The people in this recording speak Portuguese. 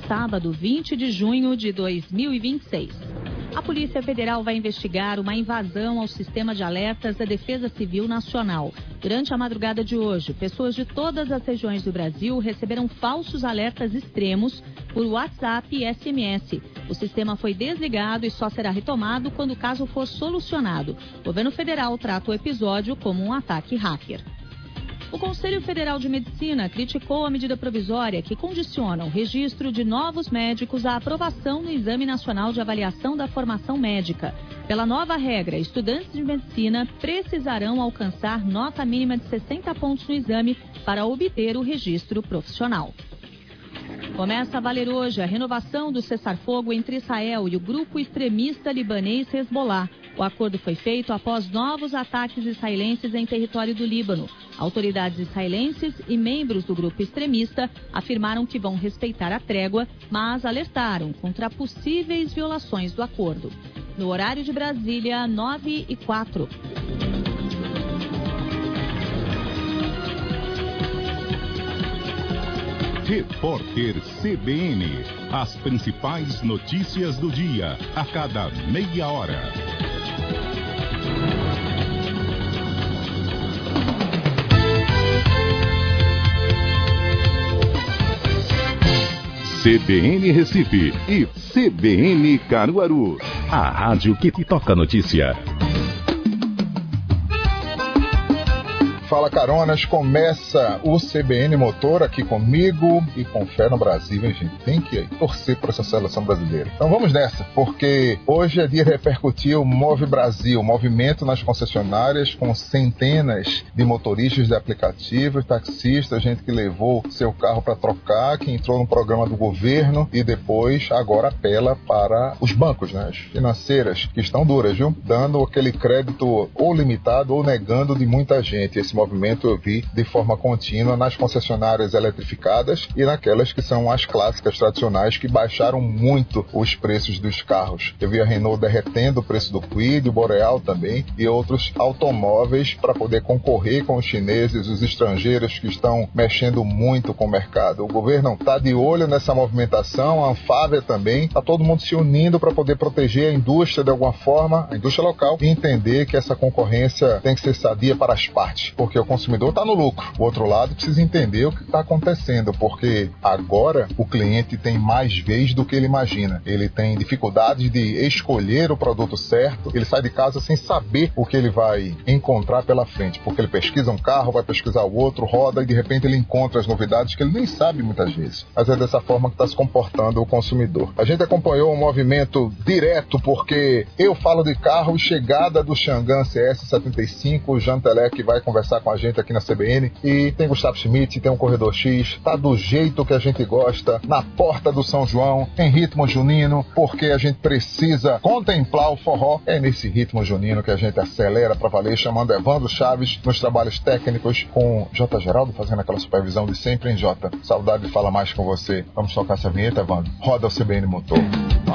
sábado, 20 de junho de 2026. A Polícia Federal vai investigar uma invasão ao sistema de alertas da Defesa Civil Nacional. Durante a madrugada de hoje, pessoas de todas as regiões do Brasil receberam falsos alertas extremos por WhatsApp e SMS. O sistema foi desligado e só será retomado quando o caso for solucionado. O governo federal trata o episódio como um ataque hacker. O Conselho Federal de Medicina criticou a medida provisória que condiciona o registro de novos médicos à aprovação no Exame Nacional de Avaliação da Formação Médica. Pela nova regra, estudantes de medicina precisarão alcançar nota mínima de 60 pontos no exame para obter o registro profissional. Começa a valer hoje a renovação do cessar-fogo entre Israel e o grupo extremista libanês Hezbollah. O acordo foi feito após novos ataques israelenses em território do Líbano. Autoridades israelenses e membros do grupo extremista afirmaram que vão respeitar a trégua, mas alertaram contra possíveis violações do acordo. No horário de Brasília, 9h04. Repórter CBN. As principais notícias do dia, a cada meia hora. CBN Recife e CBN Caruaru. A rádio que te toca a notícia. Fala Caronas, começa o CBN Motor aqui comigo e com fé no Brasil, hein, gente? Tem que torcer por essa seleção brasileira. Então vamos nessa, porque hoje é dia de repercutir o Move Brasil, movimento nas concessionárias com centenas de motoristas de aplicativos, taxistas, gente que levou seu carro para trocar, que entrou no programa do governo e depois agora apela para os bancos, né? As financeiras, que estão duras, viu? Dando aquele crédito ou limitado ou negando de muita gente. Esse movimento eu vi de forma contínua nas concessionárias eletrificadas e naquelas que são as clássicas tradicionais que baixaram muito os preços dos carros. Eu vi a Renault derretendo o preço do Kwid, o Boreal também e outros automóveis para poder concorrer com os chineses, os estrangeiros que estão mexendo muito com o mercado. O governo está de olho nessa movimentação, a Anfávia também, está todo mundo se unindo para poder proteger a indústria de alguma forma, a indústria local, e entender que essa concorrência tem que ser sadia para as partes, porque o consumidor está no lucro. O outro lado precisa entender o que está acontecendo, porque agora o cliente tem mais vez do que ele imagina. Ele tem dificuldades de escolher o produto certo, ele sai de casa sem saber o que ele vai encontrar pela frente, porque ele pesquisa um carro, vai pesquisar o outro, roda e de repente ele encontra as novidades que ele nem sabe muitas vezes. Mas é dessa forma que está se comportando o consumidor. A gente acompanhou um movimento direto, porque eu falo de carro e chegada do Xangã CS75, o Jean Telec vai conversar com a gente aqui na CBN, e tem Gustavo Schmidt, tem um Corredor X, tá do jeito que a gente gosta, na porta do São João, em ritmo junino, porque a gente precisa contemplar o forró. É nesse ritmo junino que a gente acelera pra valer, chamando Evandro Chaves nos trabalhos técnicos, com J. Geraldo fazendo aquela supervisão de sempre, hein, Jota? Saudade de falar mais com você. Vamos tocar essa vinheta, Evandro? Roda o CBN Motor.